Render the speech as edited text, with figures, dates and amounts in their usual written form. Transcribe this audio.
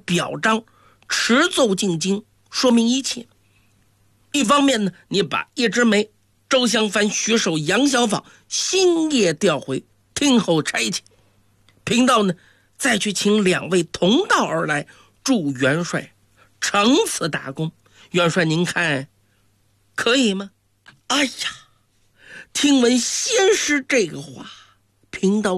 表彰，持奏进京，说明一切。一方面呢，你把叶之梅、周襄藩、徐守、杨小坊星夜调回，听候差遣。贫道呢，再去请2位同道而来，助元帅成此大功。元帅您看可以吗？哎呀，听闻先师这个话，贫道